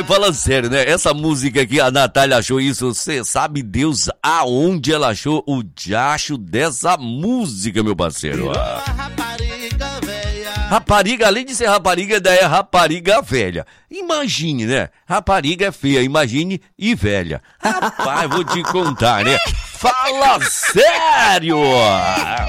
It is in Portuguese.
Falando sério, né? Essa música aqui, a Natália achou isso. Você sabe Deus aonde ela achou o diacho dessa música, meu parceiro. Rapariga, além de ser rapariga, daí é rapariga velha. Imagine, né? Rapariga é feia, imagine e velha. Rapaz, vou te contar, né? Fala sério!